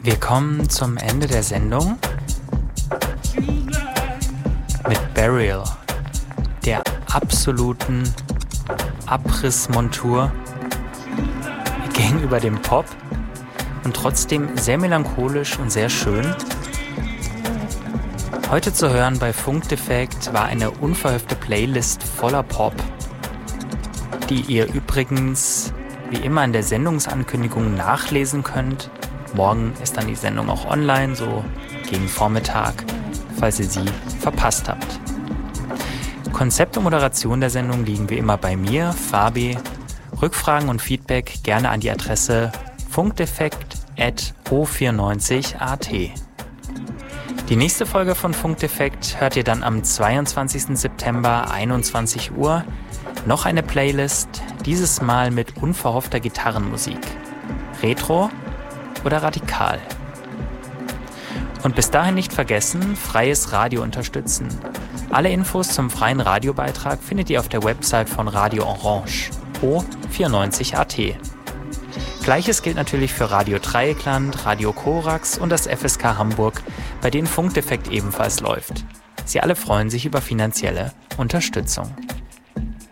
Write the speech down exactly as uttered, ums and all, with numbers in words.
Wir kommen zum Ende der Sendung mit Burial, der absoluten Abrissmontur gegenüber dem Pop und trotzdem sehr melancholisch und sehr schön. Heute zu hören bei Funkdefekt war eine unverhöfte Playlist voller Pop, die ihr übrigens wie immer in der Sendungsankündigung nachlesen könnt. Morgen ist dann die Sendung auch online, so gegen Vormittag, falls ihr sie verpasst habt. Konzept und Moderation der Sendung liegen wie immer bei mir, Fabi. Rückfragen und Feedback gerne an die Adresse funkdefekt at o vierundneunzig punkt a t. Die nächste Folge von Funkdefekt hört ihr dann am zweiundzwanzigsten September, einundzwanzig Uhr. Noch eine Playlist, dieses Mal mit unverhoffter Gitarrenmusik. Retro oder radikal? Und bis dahin nicht vergessen, freies Radio unterstützen. Alle Infos zum freien Radiobeitrag findet ihr auf der Website von Radio Orange, o vierundneunzig punkt a t. Gleiches gilt natürlich für Radio Dreieckland, Radio Korax und das F S K Hamburg, bei denen Funkdefekt ebenfalls läuft. Sie alle freuen sich über finanzielle Unterstützung.